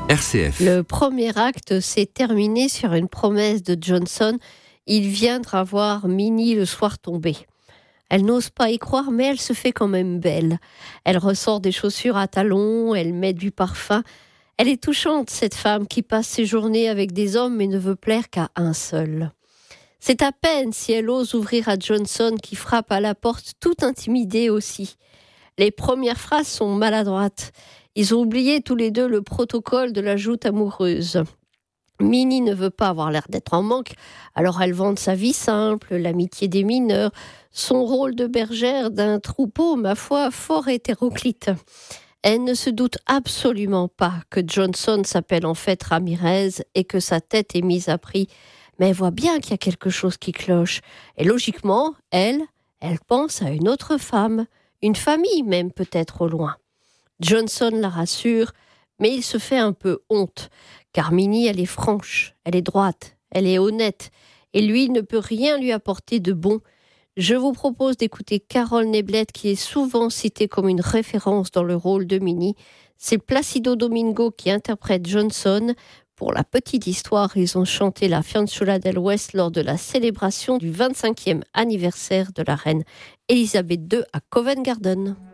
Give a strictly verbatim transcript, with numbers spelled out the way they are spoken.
R C F. Le premier acte s'est terminé sur une promesse de Johnson. Il viendra voir Minnie le soir tombé. Elle n'ose pas y croire, mais elle se fait quand même belle. Elle ressort des chaussures à talons, elle met du parfum. Elle est touchante, cette femme qui passe ses journées avec des hommes mais ne veut plaire qu'à un seul. C'est à peine si elle ose ouvrir à Johnson qui frappe à la porte, tout intimidé aussi. Les premières phrases sont maladroites. Ils ont oublié tous les deux le protocole de la joute amoureuse. Minnie ne veut pas avoir l'air d'être en manque, alors elle vante sa vie simple, l'amitié des mineurs, son rôle de bergère d'un troupeau, ma foi, fort hétéroclite. Elle ne se doute absolument pas que Johnson s'appelle en fait Ramirez et que sa tête est mise à prix. Mais elle voit bien qu'il y a quelque chose qui cloche. Et logiquement, elle, elle pense à une autre femme, une famille même peut-être au loin. Johnson la rassure, mais il se fait un peu honte, car Minnie, elle est franche, elle est droite, elle est honnête, et lui ne peut rien lui apporter de bon. Je vous propose d'écouter Carole Neblett, qui est souvent citée comme une référence dans le rôle de Minnie. C'est Placido Domingo qui interprète Johnson. Pour la petite histoire, ils ont chanté la Fianzuola del West lors de la célébration du vingt-cinquième anniversaire de la reine Elisabeth deux à Covent Garden.